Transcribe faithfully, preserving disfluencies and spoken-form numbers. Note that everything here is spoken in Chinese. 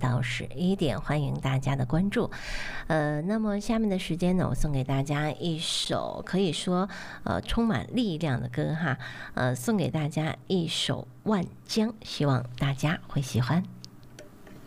到十一点，欢迎大家的关注。呃，那么下面的时间呢，我送给大家一首可以说呃充满力量的歌哈，呃，送给大家一首《万江》，希望大家会喜欢。